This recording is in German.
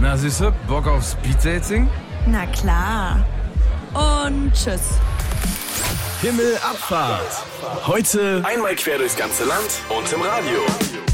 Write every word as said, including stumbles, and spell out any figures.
Na süße, Bock auf Speeddating? Na klar. Und tschüss. Himmelabfahrt. Heute Einmal quer durchs ganze Land und im Radio.